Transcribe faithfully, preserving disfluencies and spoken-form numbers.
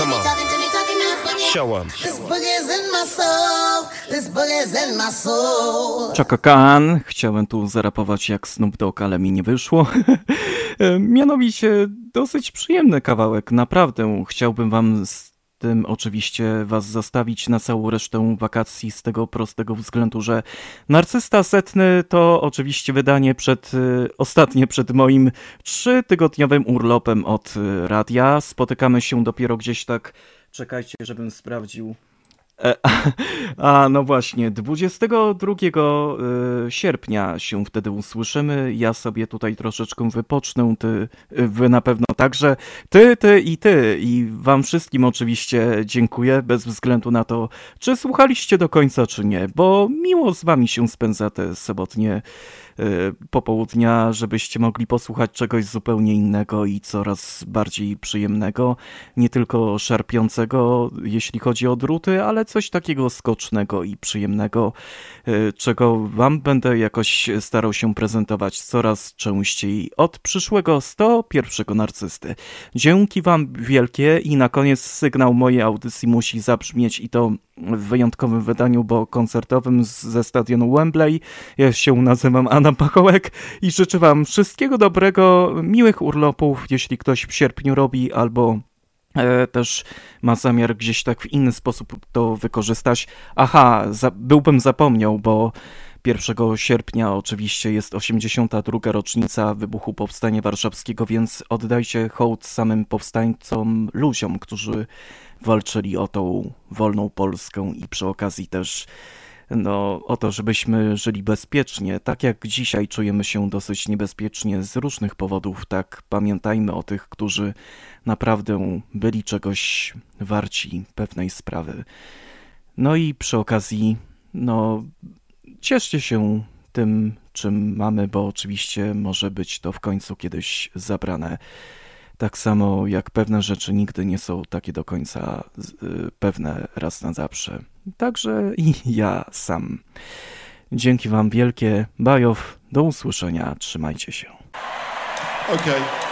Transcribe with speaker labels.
Speaker 1: Come on. Show 'em.
Speaker 2: Chaka Khan. Chciałem tu zarapować jak Snoop Dogg, ale mi nie wyszło. Mianowicie dosyć przyjemny kawałek, naprawdę. Chciałbym wam z tym oczywiście was zostawić na całą resztę wakacji z tego prostego względu, że Narcysta Setny to oczywiście wydanie przed, ostatnie przed moim trzytygodniowym urlopem od radia. Spotykamy się dopiero gdzieś tak, czekajcie, żebym sprawdził. A no właśnie, dwudziestego drugiego sierpnia się wtedy usłyszymy. Ja sobie tutaj troszeczkę wypocznę, ty, wy na pewno także. Ty, ty i ty. I wam wszystkim oczywiście dziękuję, bez względu na to, czy słuchaliście do końca, czy nie, bo miło z wami się spędza te sobotnie popołudnia, żebyście mogli posłuchać czegoś zupełnie innego i coraz bardziej przyjemnego, nie tylko szarpiącego, jeśli chodzi o druty, ale coś takiego skocznego i przyjemnego, czego wam będę jakoś starał się prezentować coraz częściej od przyszłego sto pierwszego Narcysty. Dzięki wam wielkie i na koniec sygnał mojej audycji musi zabrzmieć i to w wyjątkowym wydaniu, bo koncertowym ze stadionu Wembley. Ja się nazywam Adam Pachołek i życzę wam wszystkiego dobrego, miłych urlopów, jeśli ktoś w sierpniu robi albo e, też ma zamiar gdzieś tak w inny sposób to wykorzystać. Aha, za, byłbym zapomniał, bo pierwszego sierpnia oczywiście jest osiemdziesiąta druga rocznica wybuchu Powstania Warszawskiego, więc oddajcie hołd samym powstańcom, ludziom, którzy walczyli o tą wolną Polskę i przy okazji też no, o to, żebyśmy żyli bezpiecznie. Tak jak dzisiaj czujemy się dosyć niebezpiecznie z różnych powodów, tak pamiętajmy o tych, którzy naprawdę byli czegoś warci pewnej sprawy. No i przy okazji, no, cieszcie się tym, czym mamy, bo oczywiście może być to w końcu kiedyś zabrane. Tak samo jak pewne rzeczy nigdy nie są takie do końca pewne raz na zawsze. Także i ja sam. Dzięki wam wielkie. Bajow, do usłyszenia. Trzymajcie się.
Speaker 3: Okay.